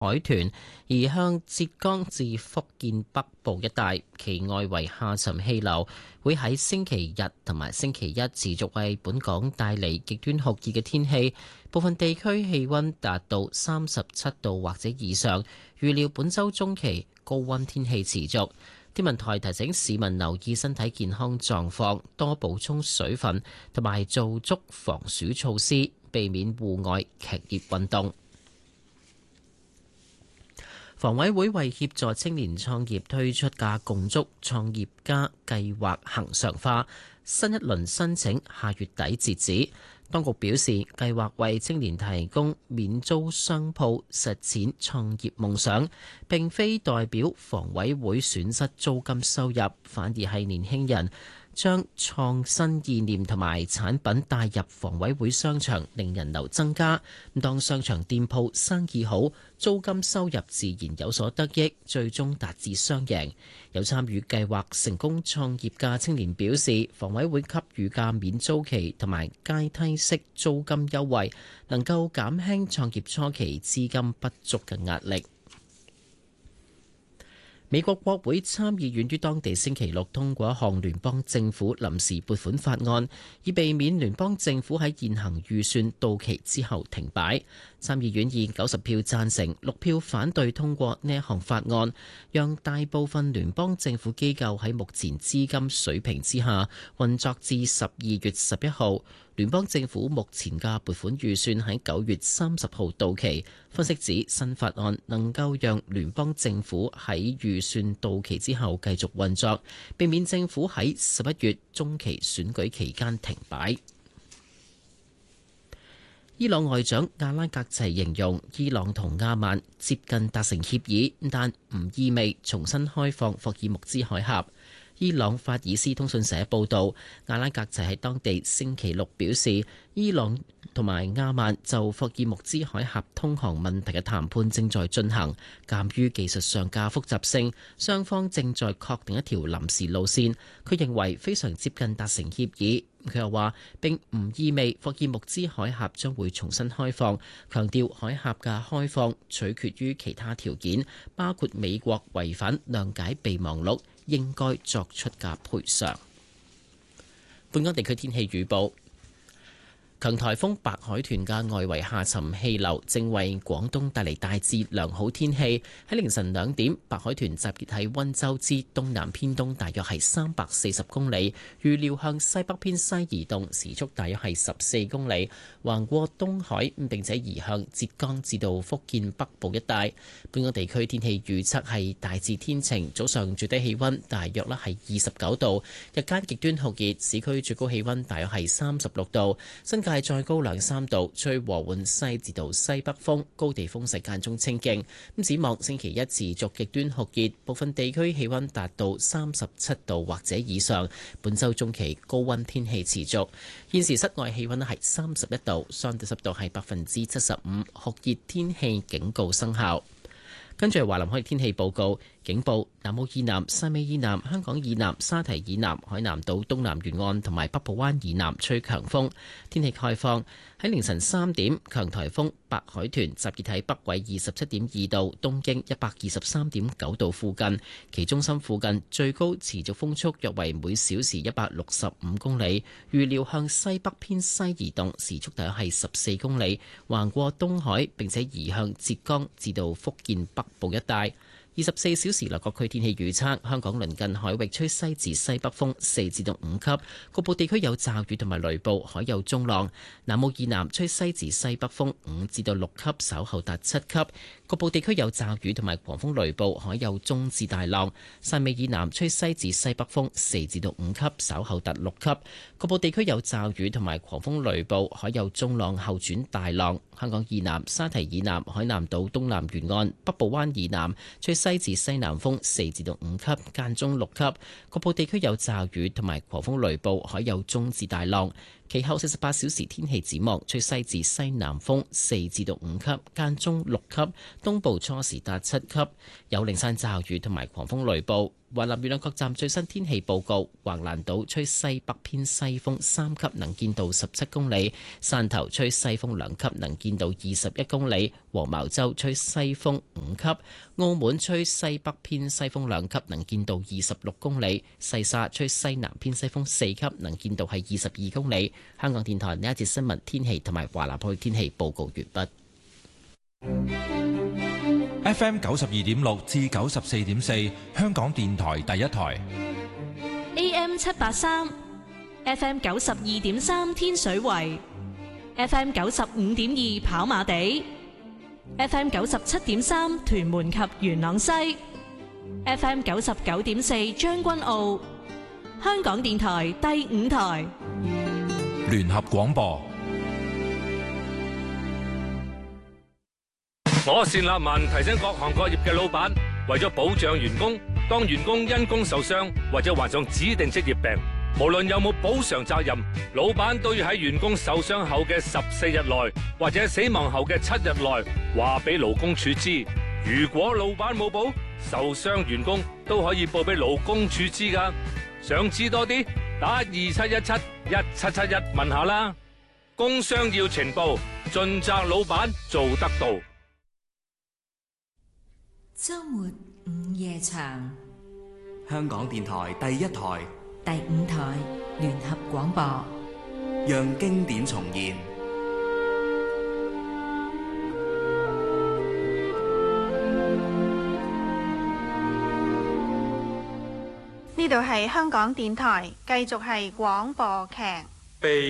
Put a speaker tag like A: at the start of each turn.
A: 海豚移向浙江至福建北部一帶，其外圍下沉氣流會喺星期日同埋星期一持續為本港帶嚟極端酷熱嘅天氣，部分地區氣溫達到37度或者以上。預料本週中期高溫天氣持續。天文台提醒市民留意身體健康狀況，多補充水分同埋做足防暑措施，避免戶外劇烈運動。房委會為協助青年創業推出嘅共築創業家計劃恆常化，新一輪申請下月底截止。當局表示，計劃為青年提供免租商鋪實踐創業夢想，並非代表房委會損失租金收入，反而係年輕人將創新意念同埋產品帶入房委會商場，令人流增加。當商場店鋪生意好，租金收入自然有所得益，最終達至雙贏。有參與計劃成功創業嘅青年表示，房委會給予嘅免租期同埋階梯式租金優惠，能夠減輕創業初期資金不足嘅壓力。美國國會參議院於當地星期六通過一項聯邦政府臨時撥款法案，以避免聯邦政府喺現行預算到期之後停擺。參議院以90票贊成、6票反對通過呢一項法案，讓大部分聯邦政府機構喺目前資金水平之下運作至12月11號。聯邦政府目前嘅撥款預算喺9月30號到期。分析指新法案能夠讓聯邦政府喺預算到期之後繼續運作，避免政府喺11月中期選舉期間停擺。伊朗外長阿拉格齊形容伊朗同阿曼接近達成協議，但唔意味重新開放霍爾木茲海峽。伊朗法爾斯通訊社報導，阿拉格齊喺當地星期六表示，伊朗同埋阿曼就霍爾木茲海峽通航問題嘅談判正在進行，鑑於技術上嘅複雜性，雙方正在確定一條臨時路線。佢認為非常接近達成協議。佢又話並唔意味霍爾木茲海峽將會重新開放，強調海峽嘅開放取決於其他條件，包括美國違反諒解備忘錄應該作出嘅賠償。本港地區天氣預報。強颱風白海豚嘅外圍下沉氣流正為廣東帶嚟大致良好天氣。喺凌晨2點，白海豚集結喺溫州之東南偏東，大約係340公里，預料向西北偏西移動，時速大約係14公里，橫過東海，並且移向浙江至到福建北部一帶。本港地區天氣預測係大致天晴，早上最低氣溫大約係29度，日間極端酷熱，市區最高氣溫大約係36度，新界再高2-3度，吹和緩西至到西北風，高地風勢間中清勁。咁展望星期一持續極端酷熱，部分地區氣溫達到37度或者以上。本週中期高溫天氣持續。現時室外氣溫係31度，相對濕度係75%，酷熱天氣警告生效。跟住係華南海天氣報告，警報：南澳以南、汕尾以南、香港以南、沙提以南、海南島東南沿岸同埋北部灣以南吹強風。天氣概況：喺凌晨3點，強颱風白海豚集結喺北緯27.2度、東經123.9度附近，其中心附近最高持續風速約為每小時165公里，預料向西北偏西移動，時速大約係14公里，橫過東海並且移向浙江至到福建北部一帶。24小時內各區天氣預測：香港鄰近海域吹西至西北風4至到5級，局部地區有驟雨同埋雷暴，海有中浪。南澳以南吹西至西北風5至到6級，稍後達7級，局部地區有驟雨同埋狂風雷暴，海有中至大浪。汕尾以南吹西至西北風4至到5級，稍後達6級，局部地區有驟雨同埋狂風雷暴，海有中浪後轉大浪。香港以南、沙提以南、海南島東南沿岸、北部灣以南吹西至西南風4至到5級，間中6級，局部地區有驟雨同埋狂風雷暴，海有中至大浪。 其後48小時天氣展望，吹西至西南風4至到5級，間中6級，東部初時達7級，有零散驟雨同埋狂風雷暴。華南沿岸各站最新天氣報告：橫瀾島吹西北偏西風3級，能見度17公里；汕頭吹西風2級，能見度21公里；黃茅洲吹西風5級；澳門吹西北偏西風2級，能見度26公里；西沙吹西南偏西風4級，能見度係22公里。香港電台呢一節新聞天氣同埋華南區天氣報告完畢。
B: FM 92.6至94.4，香港電台第一台。
C: AM 783 FM 92.3天水圍 FM 95.2跑馬地 FM 97.3屯門及元朗西 FM 99.4將軍澳。香港電台第5台
B: 聯合廣播。
D: 我單立文提醒各行各業嘅老闆，為咗保障員工，當員工因工受傷或者患上指定職業病，無論有冇補償責任，老闆都要喺員工受傷後嘅14日內，或者死亡後嘅7日內，話俾勞工處知。如果老闆冇補，受傷員工都可以報俾勞工處知㗎。想知多啲，打27171771問下啦。工傷要呈報，盡責老闆做得到。
E: 周末午夜場，
F: 香港電台第一台、
E: 第5台聯合廣播，
F: 讓經典重現。
G: 呢度係香港電台，繼續係廣播劇。